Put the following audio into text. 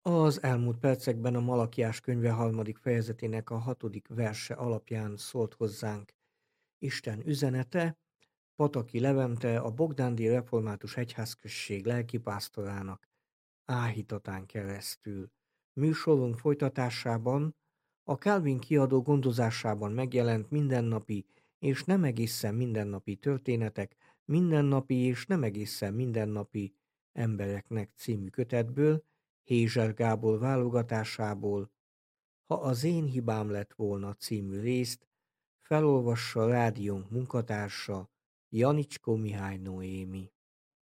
Az elmúlt percekben a Malakiás könyve harmadik fejezetének a hatodik verse alapján szólt hozzánk Isten üzenete, Pataki Levente, a Bogdándi Református Egyházközség lelkipásztorának áhítatán keresztül. Műsorunk folytatásában a Calvin kiadó gondozásában megjelent mindennapi és nem egészen mindennapi történetek, mindennapi és nem egészen mindennapi embereknek című kötetből, Hézser Gábor válogatásából, Ha az én hibám lett volna című részt felolvassa rádiónk munkatársa Janicskó Mihály Noémi.